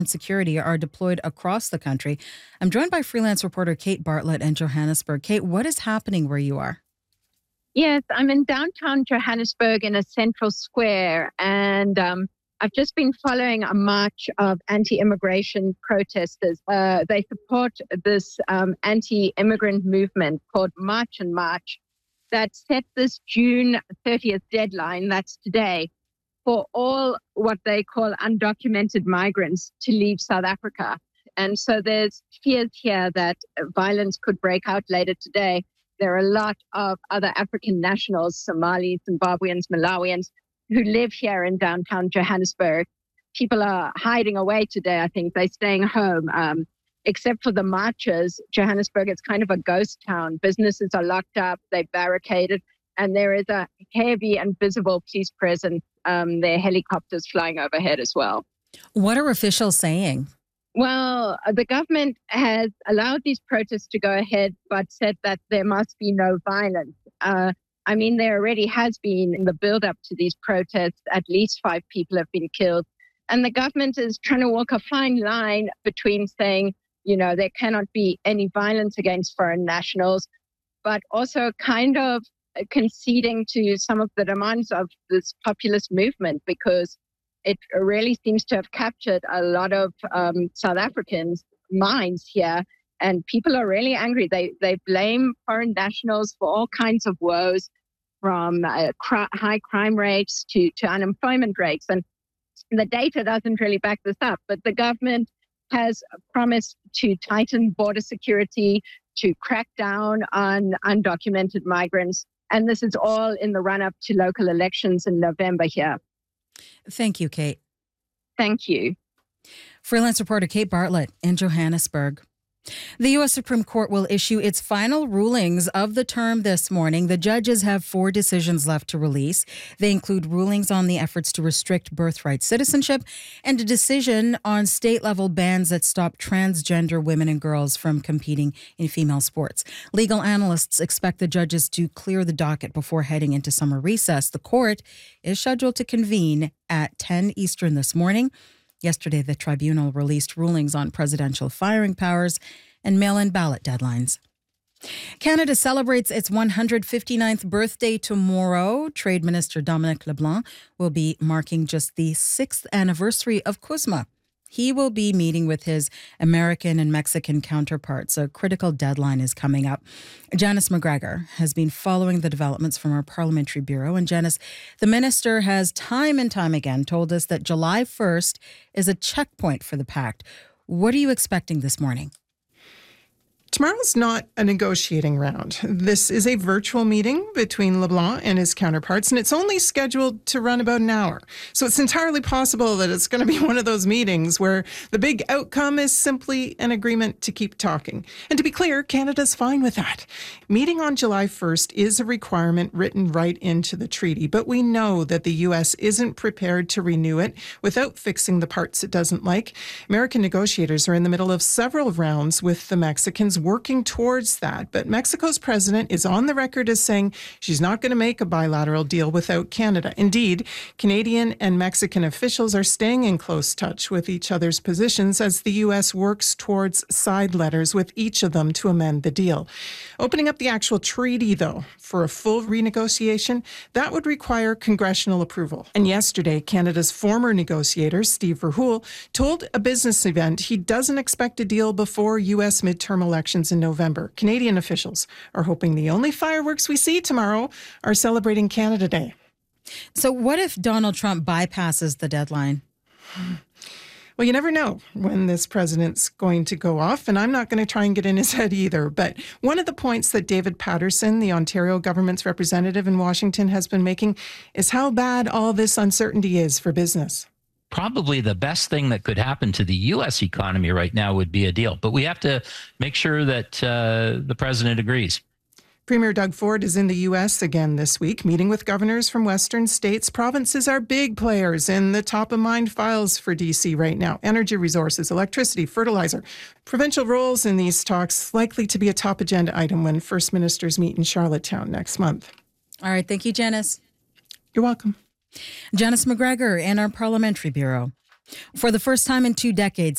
security are deployed across the country. I'm joined by freelance reporter Kate Bartlett in Johannesburg. Kate, what is happening where you are? Yes, I'm in downtown Johannesburg in a central square, and I've just been following a march of anti-immigration protesters. They support this anti-immigrant movement called March and March that set this June 30th deadline, that's today, for all what they call undocumented migrants to leave South Africa. And so there's fears here that violence could break out later today. There are a lot of other African nationals, Somalis, Zimbabweans, Malawians, who live here in downtown Johannesburg. People are hiding away today, I think. They're staying home. Except for the marchers, Johannesburg is kind of a ghost town. Businesses are locked up, they're barricaded, and there is a heavy and visible police presence. There are helicopters flying overhead as well. What are officials saying? Well, the government has allowed these protests to go ahead, but said that there must be no violence. There already has been, in the build-up to these protests, at least 5 people have been killed. And the government is trying to walk a fine line between saying, there cannot be any violence against foreign nationals, but also kind of conceding to some of the demands of this populist movement, because it really seems to have captured a lot of South Africans' minds here, and people are really angry. They blame foreign nationals for all kinds of woes, from high crime rates to unemployment rates. And the data doesn't really back this up, but the government has promised to tighten border security, to crack down on undocumented migrants, and this is all in the run-up to local elections in November here. Thank you, Kate. Thank you. Freelance reporter Kate Bartlett in Johannesburg. The U.S. Supreme Court will issue its final rulings of the term this morning. The judges have 4 decisions left to release. They include rulings on the efforts to restrict birthright citizenship and a decision on state-level bans that stop transgender women and girls from competing in female sports. Legal analysts expect the judges to clear the docket before heading into summer recess. The court is scheduled to convene at 10 Eastern this morning. Yesterday, the tribunal released rulings on presidential firing powers and mail-in ballot deadlines. Canada celebrates its 159th birthday tomorrow. Trade Minister Dominic LeBlanc will be marking just the 6th anniversary of CUSMA. He will be meeting with his American and Mexican counterparts. A critical deadline is coming up. Janice McGregor has been following the developments from our parliamentary bureau. And Janice, the minister has time and time again told us that July 1st is a checkpoint for the pact. What are you expecting this morning? Tomorrow's not a negotiating round. This is a virtual meeting between LeBlanc and his counterparts, and it's only scheduled to run about an hour. So it's entirely possible that it's going to be one of those meetings where the big outcome is simply an agreement to keep talking. And to be clear, Canada's fine with that. Meeting on July 1st is a requirement written right into the treaty, but we know that the U.S. isn't prepared to renew it without fixing the parts it doesn't like. American negotiators are in the middle of several rounds with the Mexicans working towards that. But Mexico's president is on the record as saying she's not going to make a bilateral deal without Canada. Indeed, Canadian and Mexican officials are staying in close touch with each other's positions as the U.S. works towards side letters with each of them to amend the deal. Opening up the actual treaty, though, for a full renegotiation, that would require congressional approval. And yesterday, Canada's former negotiator, Steve Verhoeven, told a business event he doesn't expect a deal before U.S. midterm elections in November. Canadian officials are hoping the only fireworks we see tomorrow are celebrating Canada Day. So what if Donald Trump bypasses the deadline? Well, you never know when this president's going to go off, and I'm not going to try and get in his head either. But one of the points that David Patterson, the Ontario government's representative in Washington, has been making is how bad all this uncertainty is for business. Probably the best thing that could happen to the U.S. economy right now would be a deal. But we have to make sure that the president agrees. Premier Doug Ford is in the U.S. again this week, meeting with governors from Western states. Provinces are big players in the top-of-mind files for D.C. right now. Energy resources, electricity, fertilizer. Provincial roles in these talks likely to be a top agenda item when First Ministers meet in Charlottetown next month. All right. Thank you, Janice. You're welcome. Janice McGregor in our Parliamentary Bureau. For the first time in 2 decades,